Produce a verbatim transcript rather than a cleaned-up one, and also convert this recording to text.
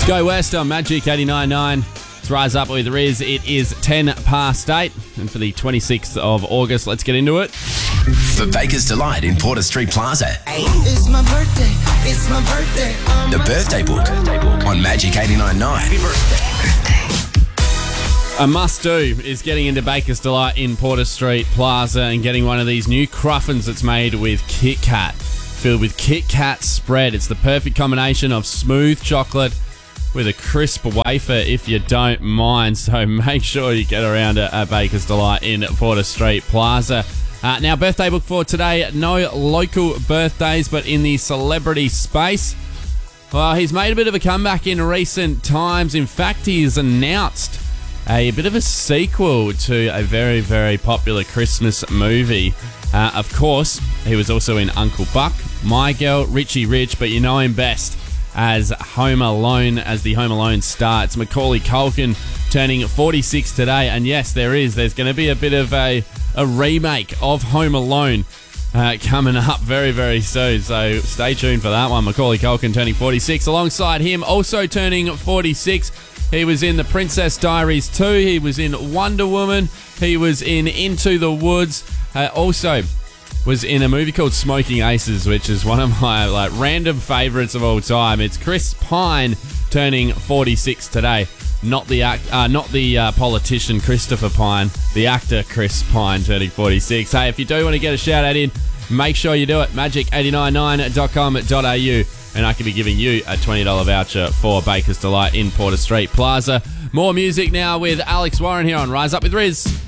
Go West on Magic eighty-nine point nine. Let's rise up with Riz. It is ten past eight. And for the twenty-sixth of August, let's get into it. For Baker's Delight in Porter Street Plaza. It's my birthday. It's my birthday. The Birthday Book on Magic eighty-nine point nine. Happy birthday. A must-do is getting into Baker's Delight in Porter Street Plaza and getting one of these new cruffins that's made with Kit Kat. Filled with Kit Kat spread. It's the perfect combination of smooth chocolate with a crisp wafer, if you don't mind. So make sure you get around at, at Baker's Delight in Porter Street Plaza. Uh, now, birthday book for today. No local birthdays, but in the celebrity space. Well, he's made a bit of a comeback in recent times. In fact, he has announced a bit of a sequel to a very, very popular Christmas movie. Uh, of course, he was also in Uncle Buck, My Girl, Richie Rich, but you know him best as Home Alone, as the Home Alone star. It's Macaulay Culkin turning forty-six today, and yes, there is. There's going to be a bit of a, a remake of Home Alone uh, coming up very, very soon, so stay tuned for that one. Macaulay Culkin turning forty-six. Alongside him, also turning forty-six, he was in The Princess Diaries two, he was in Wonder Woman, he was in Into the Woods, uh, also was in a movie called Smoking Aces, which is one of my like random favourites of all time. It's Chris Pine turning forty-six today. Not the act, uh, not the uh, politician Christopher Pine, the actor Chris Pine turning forty-six. Hey, if you do want to get a shout out in, make sure you do it. magic eight nine nine dot com dot a u, and I can be giving you a twenty dollars voucher for Baker's Delight in Porter Street Plaza. More music now with Alex Warren here on Rise Up with Riz.